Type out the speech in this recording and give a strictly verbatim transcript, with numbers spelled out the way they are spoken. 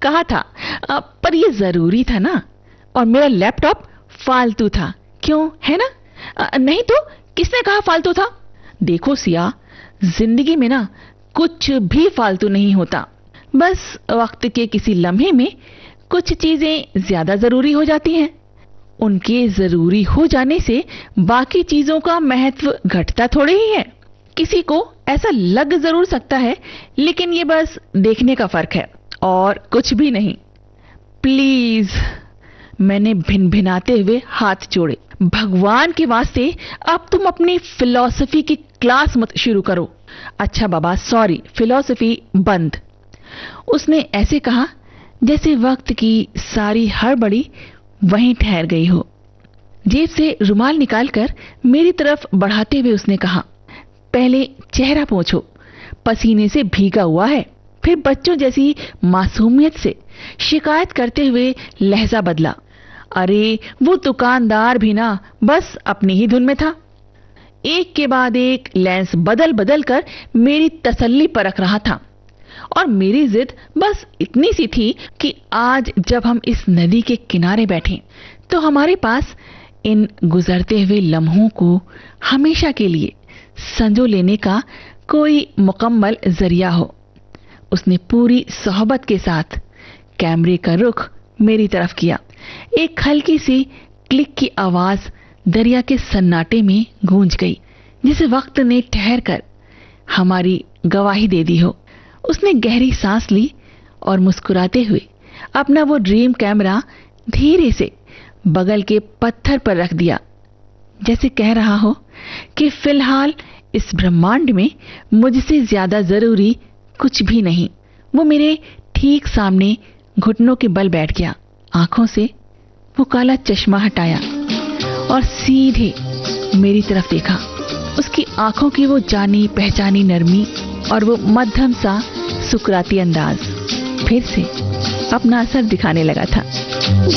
कहा था, आ, पर ये जरूरी था ना। और मेरा लैपटॉप फालतू था, क्यों है ना? आ, नहीं तो किसने कहा फालतू था? देखो सिया, जिंदगी में ना कुछ भी फालतू नहीं होता। बस वक्त के किसी लम्हे में कुछ चीजें ज्यादा जरूरी हो जाती हैं। उनके जरूरी हो जाने से बाकी चीजों का महत्व घटता थोड़े ही है। किसी को ऐसा लग जरूर सकता है, लेकिन ये बस देखने का फर्क है और कुछ भी नहीं। प्लीज, मैंने भिनभिनाते हुए हाथ जोड़े, भगवान के वास्ते अब तुम अपनी फिलॉसफी की क्लास मत शुरू करो। अच्छा बाबा, सॉरी, फिलॉसफी बंद। उसने ऐसे कहा जैसे वक्त की सारी हड़बड़ी वहीं ठहर गई हो। जेब से रुमाल निकालकर मेरी तरफ बढ़ाते हुए उसने कहा, पहले चेहरा पोंछो, पसीने से भीगा हुआ है। फिर बच्चों जैसी मासूमियत से शिकायत करते हुए लहजा बदला, अरे वो दुकानदार भी ना बस अपनी ही धुन में था। एक के बाद एक लेंस बदल बदल कर मेरी तसल्ली परख रहा था। और मेरी जिद बस इतनी सी थी कि आज जब हम इस नदी के किनारे बैठे तो हमारे पास इन गुजरते हुए लम्हों को हमेशा के लिए संजो लेने का कोई मुकम्मल जरिया हो। उसने पूरी सोहबत के साथ कैमरे का रुख मेरी तरफ किया। एक हल्की सी क्लिक की आवाज दरिया के सन्नाटे में गूंज गई, जिसे वक्त ने ठहर कर हमारी गवाही दे दी हो। उसने गहरी सांस ली और मुस्कुराते हुए अपना वो ड्रीम कैमरा धीरे से बगल के पत्थर पर रख दिया, जैसे कह रहा हो कि फिलहाल इस ब्रह्मांड में मुझसे ज्यादा जरूरी कुछ भी नहीं। वो मेरे ठीक सामने घुटनों के बल बैठ गया। आंखों से वो काला चश्मा हटाया और सीधे मेरी तरफ देखा। उसकी आंखों की वो जानी पहचानी नरमी और वो मध्यम सा सुकराती अंदाज फिर से अपना असर दिखाने लगा था।